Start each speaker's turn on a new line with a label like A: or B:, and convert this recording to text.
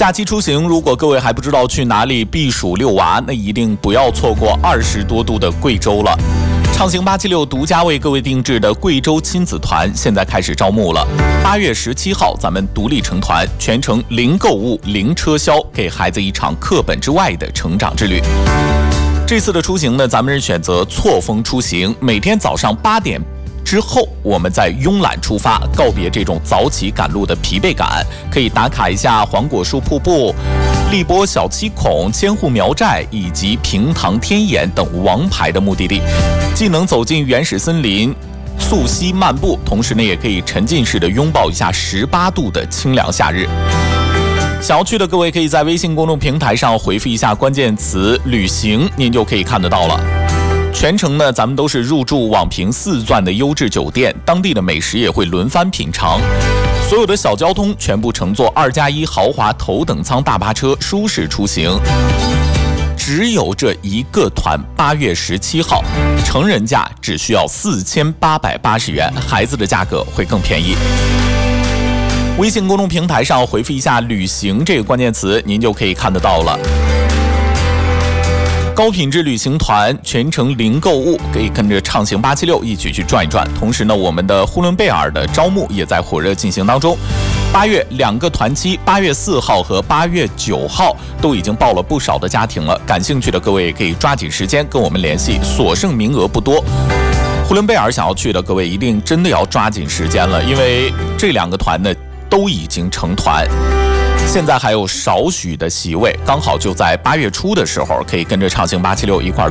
A: 假期出行，如果各位还不知道去哪里避暑遛娃，那一定不要错过20多度的贵州了。畅行876独家为各位定制的贵州亲子团现在开始招募了。8月17号，咱们独立成团，全程零购物、零车销，给孩子一场课本之外的成长之旅。这次的出行呢，咱们是选择错峰出行，每天早上8点之后，我们再慵懒出发，告别这种早起赶路的疲惫感，可以打卡一下黄果树瀑布、荔波小七孔、千户苗寨以及平塘天眼等王牌的目的地，既能走进原始森林溯溪漫步，同时呢也可以沉浸式的拥抱一下18度的清凉夏日。想要去的各位可以在微信公众平台上回复一下关键词旅行，您就可以看得到了。全程呢，咱们都是入住网评4钻的优质酒店，当地的美食也会轮番品尝。所有的小交通全部乘坐2+1豪华头等舱大巴车，舒适出行。只有这一个团，8月17号，成人价只需要4880元，孩子的价格会更便宜。微信公众平台上回复一下旅行这个关键词，您就可以看得到了。高品质旅行团，全程零购物，可以跟着畅行876一起去转一转。同时呢，我们的呼伦贝尔的招募也在火热进行当中。8月2个团期，8月4号和8月9号都已经报了不少的家庭了。感兴趣的各位可以抓紧时间跟我们联系，所剩名额不多。呼伦贝尔想要去的各位一定真的要抓紧时间了，因为这2个团呢都已经成团。现在还有少许的席位，刚好就在8月初的时候，可以跟着畅行876一块